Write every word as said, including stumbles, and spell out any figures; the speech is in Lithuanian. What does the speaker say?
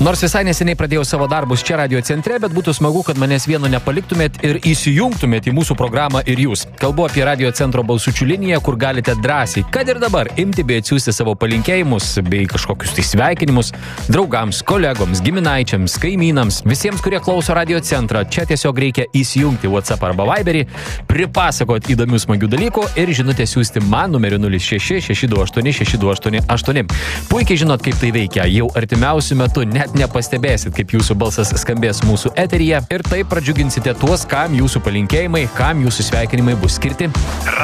Nors visai neseniai pradėjau savo darbus čia radio centre, bet būtų smagu, kad manęs vieno nepaliktumėt ir įsijungtumėt į mūsų programą ir jūs. Kalbu apie radio centro balsučių liniją, kur galite drąsiai, kad ir dabar, imti bei atsiųsti savo palinkėjimus bei kažkokius tai sveikinimus draugams, kolegoms, giminaičiams, kaimynams, visiems, kurie klauso radio centrą. Čia tiesiog reikia įsijungti WhatsApp arba Viberį, pripasakot įdomių smagių dalykų ir žinutę siųsti man numeriu nulis šeši šeši du aštuoni šeši du aštuoni aštuoni. Puikiai žinot, kaip tai veikia. Jau artimiausiu metu net nepastebėsit, kaip jūsų balsas skambės mūsų eteryje ir taip pradžiuginsite tuos, kam jūsų palinkėjimai, kam jūsų sveikinimai bus skirti.